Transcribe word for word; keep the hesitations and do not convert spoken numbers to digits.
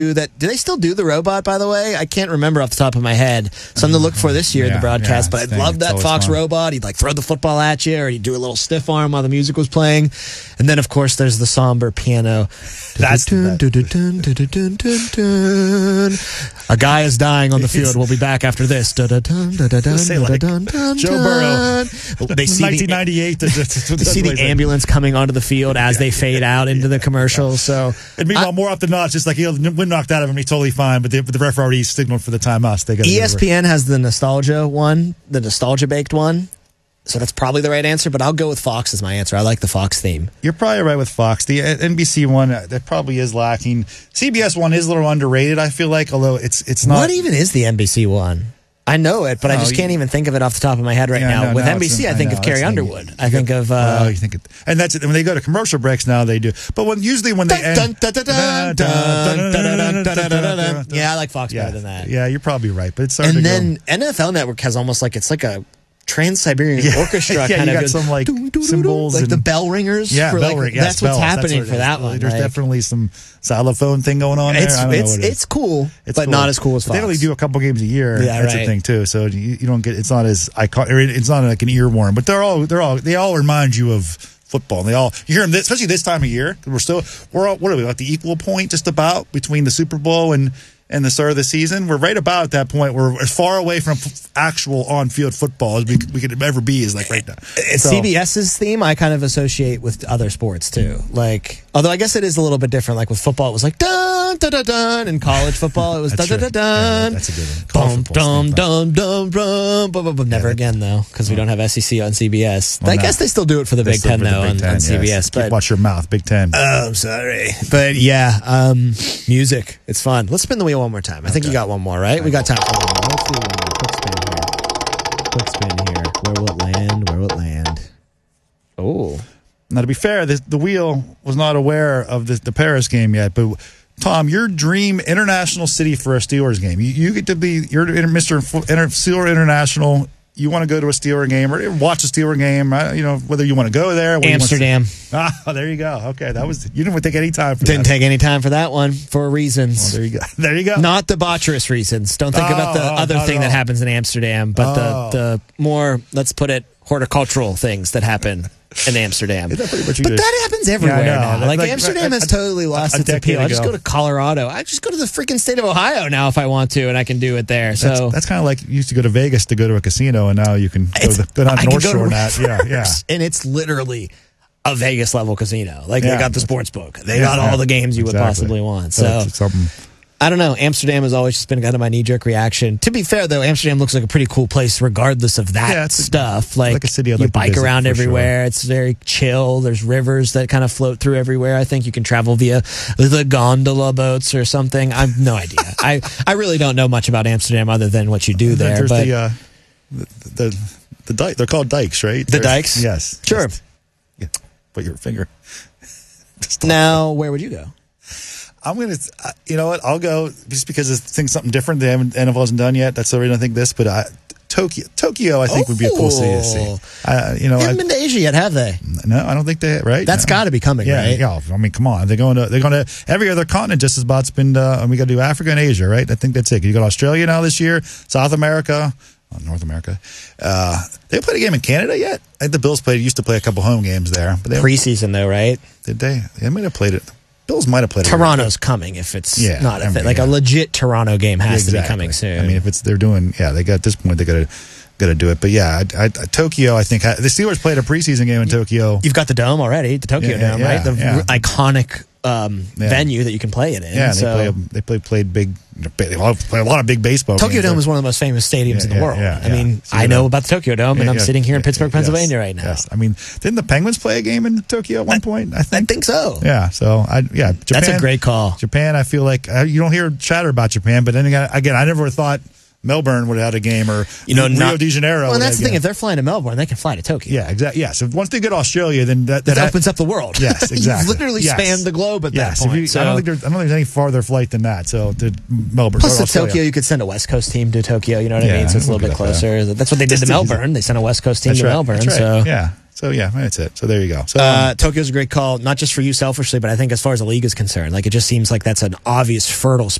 do that. Do they still do the robot, by the way? I can't remember off the top of my head. Something to look for this year yeah, in the broadcast, yeah, but I love that Fox fun. robot. He'd like throw the football at you, or he'd do a little stiff arm while the music was playing. And then, of course, there's the somber piano. That's dun, dun, dun, dun, dun, dun, dun, dun. A guy is dying on the field. We'll be back after this. Dun, dun, dun, dun, dun, like dun, dun, Joe dun. Burrow. They see nineteen ninety-eight. The, they see the ambulance coming onto the field as they fade out into the commercial. So, and meanwhile, I, more often than not, it's just like he'll win knocked out of him. He's totally fine, but the, but the ref already signaled for the timeout. So they got E S P N has the nostalgia one, the nostalgia baked one. So that's probably the right answer, but I'll go with Fox as my answer. I like the Fox theme. You're probably right with Fox. The N B C one, that probably is lacking. C B S one is a little underrated, I feel like, although it's it's not. What even is the N B C one? I know it, but oh, I just can't even think of it off the top of my head right yeah, now. No, with no, N B C, I, I think know, of Carrie Underwood. Thinking, I think of. Uh, oh, you think it, and that's it. When they go to commercial breaks now, they do. But when usually when they end. Yeah, I like Fox yeah, better than that. Yeah, you're probably right. But it's and to then go. N F L Network has almost like it's like a Trans-Siberian yeah. Orchestra yeah, kind you of got some like symbols, like and, the bell ringers. Yeah, for bell like, ring. Yes, that's what's bell, happening that's for that one. There's like, definitely some xylophone thing going on there. It's I don't it's know what it it's cool, it's but cool. not as cool as Fox. They only do a couple games a year. Yeah, that's right. the thing too. So you, you don't get it's not as iconic. It's not like an earworm, but they're all they're all they all remind you of football. And they all you hear them, this, especially this time of year. We're still we're all, what are we at the equal point just about between the Super Bowl and. And the start of the season, we're right about at that point. We're as far away from actual on-field football as we, we could ever be. Is like right now. So, CBS's theme I kind of associate with other sports too. Like, although I guess it is a little bit different. Like with football, it was like dun dun dun dun. In college football, it was dun dun dun dun. That's a good one. Dum dum dum dum dum. Bum, bum, bum. Never yeah, again though, because we don't have S E C on C B S. Well, I no. guess they still do it for the they Big Ten though Big on, Ten, on C B S. Yes. But watch your mouth, Big Ten. Oh, I'm sorry, but yeah, um, music. It's fun. Let's spin the wheel one more time. I think okay. you got one more, right? We got time for one more. Let's do one more. Quick spin here. Quick spin here. Where will it land? Where will it land? Oh. Now, to be fair, this, the wheel was not aware of the, the Paris game yet, but Tom, your dream international city for a Steelers game. You, you get to be, you're Mister Steeler International. You want to go to a Steeler game or watch a Steeler game, you know, whether you want to go there. Amsterdam. To, ah, there you go. Okay, that was, you didn't take any time for Didn't that. take any time for that one for reasons. Well, there you go. There you go. Not debaucherous reasons. Don't think oh, about the oh, other thing that happens in Amsterdam, but oh. the, the more, let's put it, horticultural things that happen in Amsterdam. Is that pretty much you but did? that happens everywhere yeah, now. Like, like Amsterdam a, has a, totally lost its appeal. Ago. I just go to Colorado. I just go to the freaking state of Ohio now if I want to, and I can do it there. So that's, that's kind of like you used to go to Vegas to go to a casino, and now you can go, the, go down to North Shore. That, yeah, yeah. And it's literally a Vegas level casino. Like yeah. they got the sports book. They yeah, got all yeah. the games you exactly. would possibly want. So. That's something. I don't know. Amsterdam has always just been kind of my knee-jerk reaction. To be fair, though, Amsterdam looks like a pretty cool place regardless of that yeah, stuff. A, like, like a city I'd you like bike around everywhere. Sure. It's very chill. There's rivers that kind of float through everywhere. I think you can travel via the gondola boats or something. I have no idea. I, I really don't know much about Amsterdam other than what you do there. There's but the, uh, the, the, the dike. They're called dikes, right? The They're, dikes? Yes. Sure. Just, yeah. Put your finger. Now, where would you go? I'm going to, you know what, I'll go just because I think something different the N F L hasn't done yet. That's the reason I think this, but I, Tokyo, Tokyo, I think oh. would be a cool city to see. Uh, you know, they haven't been to Asia yet, have they? No, I don't think they, right? That's no. got to be coming, yeah, right? Yeah, I mean, come on. They're going to, they're going to every other continent just as about spend, uh, and we got to do Africa and Asia, right? I think that's it. You got Australia now this year, South America, oh, North America. Uh, they played a game in Canada yet? I think the Bills played, used to play a couple home games there. But they preseason, though, right? Did they? They might have played it. Bills might have played it. Toronto's coming if it's yeah, not a I mean, thing. Like yeah. a legit Toronto game has exactly. to be coming soon. I mean, if it's they're doing, yeah, they got at this point they got to got to do it. But yeah, I, I, Tokyo, I think the Steelers played a preseason game in Tokyo. You've got the dome already, the Tokyo yeah, Dome, yeah, right? The yeah. r- iconic um, yeah. venue that you can play it in. Yeah, so. they play. They play played big. They play a lot of big baseball. Tokyo games. Dome is one of the most famous stadiums yeah, in the yeah, world. Yeah, I yeah. mean, so I know know. about the Tokyo Dome, and yeah, I'm yeah, sitting here in yeah, Pittsburgh, yes, Pennsylvania, right now. Yes, I mean, didn't the Penguins play a game in Tokyo at one I, point? I think. I think so. Yeah. So I yeah. Japan, That's a great call. Japan. I feel like uh, you don't hear chatter about Japan, but then again, again I never thought Melbourne would have had a game, or you know, Rio not, de Janeiro. Well, and that's the thing. Game. If they're flying to Melbourne, they can fly to Tokyo. Yeah, exactly. Yeah. So once they get Australia, then that, that it opens up the world. Yes, exactly. You've literally yes. spanned the globe at yes. that point. You, so. I don't think there's. I don't think there's any farther flight than that. So to Melbourne. Plus, to Australia. Tokyo, you could send a West Coast team to Tokyo. You know what yeah, I mean? So it's a little bit closer. That. That's what they did to Melbourne. They sent a West Coast team that's to right. Melbourne. That's right. So yeah. So yeah, that's it. So there you go. So Uh, Tokyo's a great call, not just for you selfishly, but I think as far as the league is concerned, like it just seems like that's an obvious fertile space